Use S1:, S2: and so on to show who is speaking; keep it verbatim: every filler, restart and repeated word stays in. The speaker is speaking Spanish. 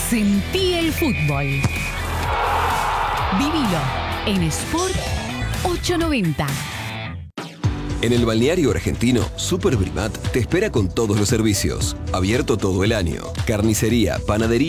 S1: Sentí el fútbol. Vivilo en Sport ochocientos noventa.
S2: En el balneario argentino, Super Brimat te espera con todos los servicios. Abierto todo el año. Carnicería, panadería.